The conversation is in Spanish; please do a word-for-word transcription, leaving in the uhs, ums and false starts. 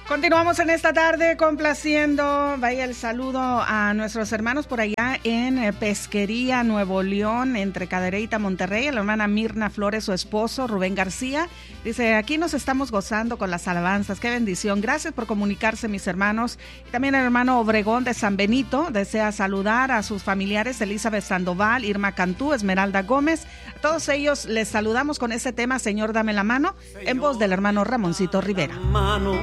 Continuamos en esta tarde complaciendo, vaya el saludo a nuestros hermanos por allá en Pesquería, Nuevo León, entre Cadereyta, Monterrey, a la hermana Mirna Flores, su esposo, Rubén García. Dice, aquí nos estamos gozando con las alabanzas, qué bendición. Gracias por comunicarse, mis hermanos. Y también el hermano Obregón de San Benito desea saludar a sus familiares, Elizabeth Sandoval, Irma Cantú, Esmeralda Gómez. A todos ellos les saludamos con este tema, Señor, dame la mano, en voz del hermano Ramoncito Rivera. Mano